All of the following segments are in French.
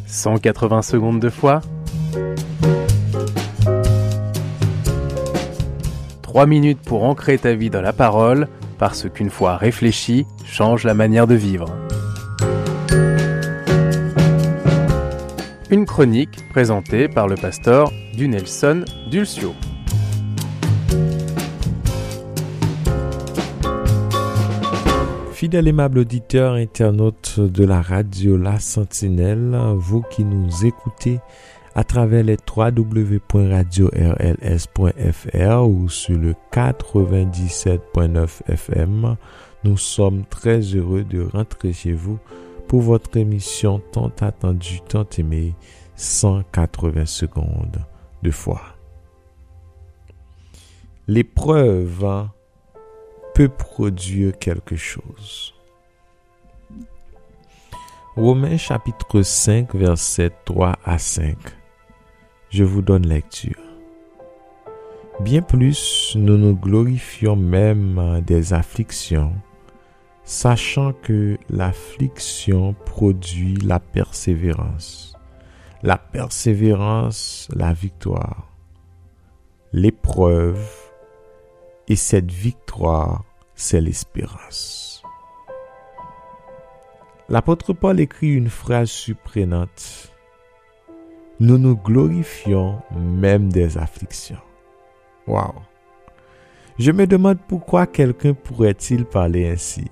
180 secondes de foi. 3 minutes pour ancrer ta vie dans la parole, parce qu'une foi réfléchie change la manière de vivre. Une chronique présentée par le pasteur Dunelson Dulcio. Fidèle aimable auditeur, internaute de la radio La Sentinelle, vous qui nous écoutez à travers les www.radiorls.fr ou sur le 97.9 FM, nous sommes très heureux de rentrer chez vous pour votre émission tant attendue, tant aimée, 180 secondes de foi. L'épreuve peut produire quelque chose. Romains chapitre 5, versets 3 à 5. Je vous donne lecture. Bien plus, nous nous glorifions même des afflictions, sachant que l'affliction produit la persévérance. La persévérance, la victoire. L'épreuve, et cette victoire, c'est l'espérance. L'apôtre Paul écrit une phrase surprenante. Nous nous glorifions même des afflictions. Waouh! Je me demande pourquoi quelqu'un pourrait-il parler ainsi.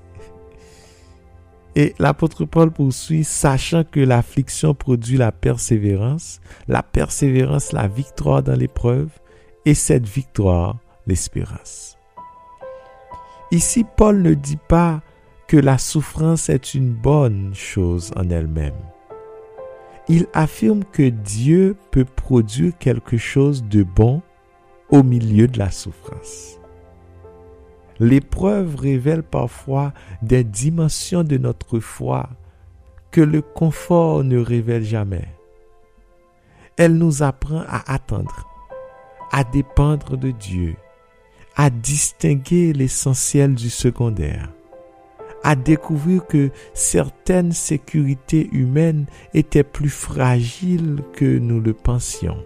Et l'apôtre Paul poursuit, sachant que l'affliction produit la persévérance, la victoire dans l'épreuve, et cette victoire, l'espérance. Ici, Paul ne dit pas que la souffrance est une bonne chose en elle-même. Il affirme que Dieu peut produire quelque chose de bon au milieu de la souffrance. L'épreuve révèle parfois des dimensions de notre foi que le confort ne révèle jamais. Elle nous apprend à attendre, à dépendre de Dieu, à distinguer l'essentiel du secondaire, à découvrir que certaines sécurités humaines étaient plus fragiles que nous le pensions.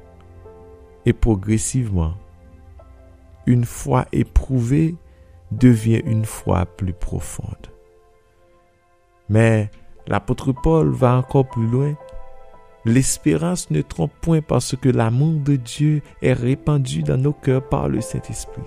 Et progressivement, une foi éprouvée devient une foi plus profonde. Mais l'apôtre Paul va encore plus loin. L'espérance ne trompe point parce que l'amour de Dieu est répandu dans nos cœurs par le Saint-Esprit.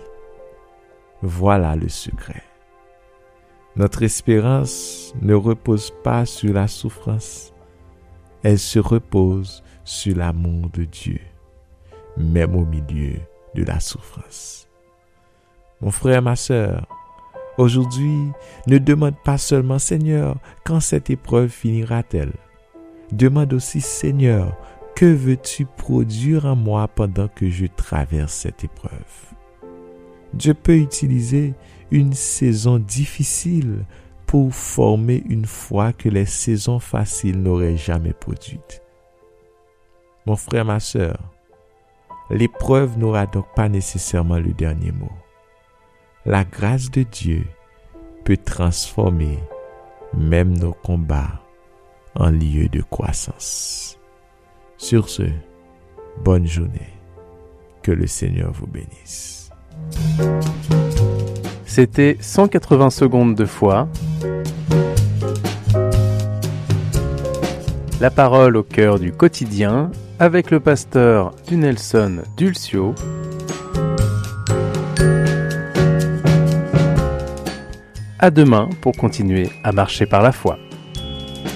Voilà le secret. Notre espérance ne repose pas sur la souffrance. Elle se repose sur l'amour de Dieu, même au milieu de la souffrance. Mon frère, ma sœur, aujourd'hui, ne demande pas seulement, Seigneur, quand cette épreuve finira-t-elle? Demande aussi, Seigneur, que veux-tu produire en moi pendant que je traverse cette épreuve? Dieu peut utiliser une saison difficile pour former une foi que les saisons faciles n'auraient jamais produite. Mon frère, ma sœur, l'épreuve n'aura donc pas nécessairement le dernier mot. La grâce de Dieu peut transformer même nos combats en lieu de croissance. Sur ce, bonne journée. Que le Seigneur vous bénisse. C'était 180 secondes de foi. La parole au cœur du quotidien avec le pasteur Dunelson Dulcio. À demain pour continuer à marcher par la foi.